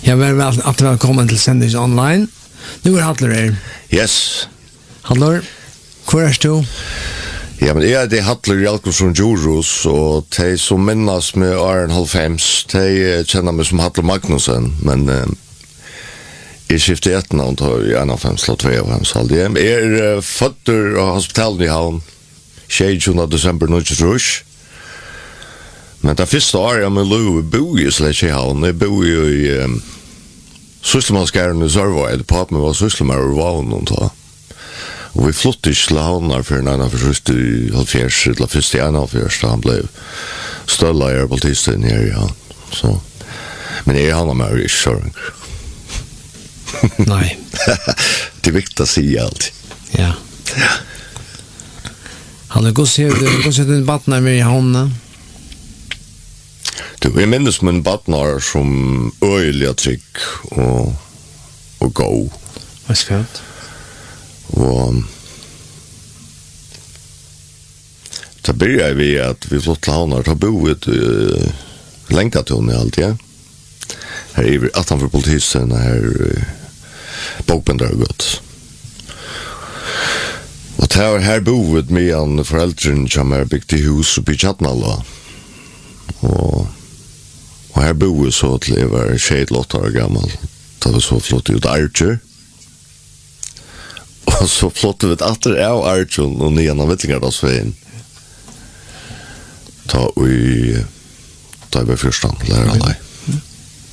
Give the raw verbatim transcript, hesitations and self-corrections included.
Ja, väl att välkommen till sändning online. Nu är Hattler här. Yes. Hattler, hur är du? Ja, men jag är Hattler Jalkursson Djurus, och de som minnas med Arne Halfhems, de känner mig som Hattler Magnussen, men eh, jeg skifter ett navn til en av fem slå två av hans halv. Jeg er uh, føtter av hospitalen i havn, tjuende desember nittiosju. Men det første året jeg med Lou bor i slett i havn. Jeg bor jo i um, Sysselmannsgæren i Sørvøy. På at vi var Sysselmann og vavn og ta. Og vi flyttet ikke til havner for en annen første i halvfjerds, eller første i en halvfjerds, da han ble støllet i politisten her i havn. Så. Men jeg handler med ikke sørger. Nej. Det är viktigt att säga allt. Ja. Han har gått sig gått sig den battna med i hamnen. Du är minns men battnar som öliga trick och och gå. Vad skönt. Och så börjar vi att vi flott lanar ta boet uh, länka till hon allt, ja. Här är att han för polisen här uh, bokbändare gott. Och här här boet med en föräldern som är byggt i hus uppe i Chatnalla. Och och här boet så att det var tjugoåtta år gammal. Det var så flott ut Archer. Och så flott ut efter av Archer och nian av Vittlingar då Svein. Ta vi ta vi första lära dig.